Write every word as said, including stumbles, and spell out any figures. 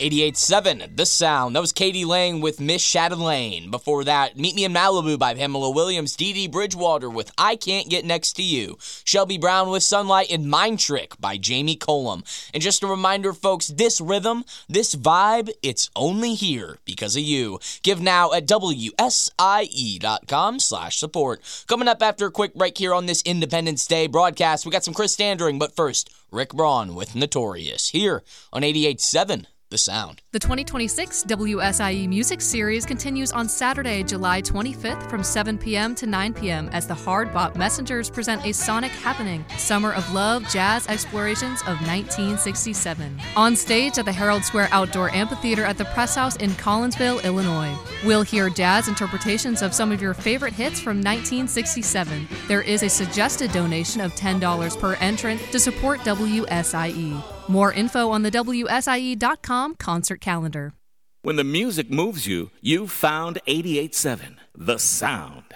eighty-eight point seven, The Sound. That was Katie Lang with Miss Chatelaine. Before that, Meet Me in Malibu by Pamela Williams. Dee Dee Bridgewater with I Can't Get Next to You. Shelby Brown with Sunlight and Mind Trick by Jamie Cullum. And just a reminder, folks, this rhythm, this vibe, it's only here because of you. Give now at W S I E dot com slash support. Coming up after a quick break here on this Independence Day broadcast, we got some Chris Standering, but first, Rick Braun with Notorious here on eighty-eight point seven, The Sound. The twenty twenty-six W S I E Music Series continues on Saturday, July twenty-fifth from seven p.m. to nine p.m. as the Hard Bop Messengers present a sonic happening, Summer of Love Jazz Explorations of nineteen sixty-seven. On stage at the Herald Square Outdoor Amphitheater at the Press House in Collinsville, Illinois. We'll hear jazz interpretations of some of your favorite hits from nineteen sixty-seven. There is a suggested donation of ten dollars per entrant to support W S I E. More info on the W S I E dot com concert calendar. When the music moves you, you found eighty-eight point seven, The Sound.